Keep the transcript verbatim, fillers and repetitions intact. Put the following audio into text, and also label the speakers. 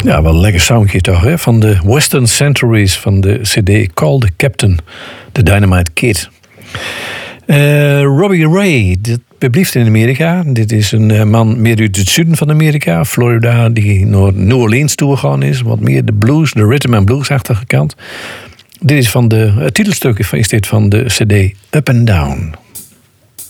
Speaker 1: Ja, wel een lekker soundje toch, hè? Van de Western Centuries van de cd Call the Captain, The Dynamite Kid. Uh, Robbie Ray, dit blijft in Amerika. Dit is een uh, man meer uit het zuiden van Amerika, Florida, die naar New Orleans toegegaan is. Wat meer de blues, de rhythm and blues-achtige kant. Dit is van de, het titelstuk is dit van de cd Up and Down.